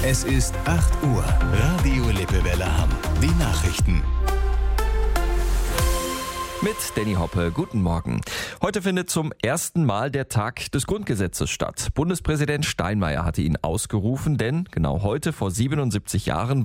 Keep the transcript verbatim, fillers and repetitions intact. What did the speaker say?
Es ist acht Uhr. Radio Lippewelle Hamm. Die Nachrichten. Mit Danny Hoppe, guten Morgen. Heute findet zum ersten Mal der Tag des Grundgesetzes statt. Bundespräsident Steinmeier hatte ihn ausgerufen, denn genau heute vor siebenundsiebzig Jahren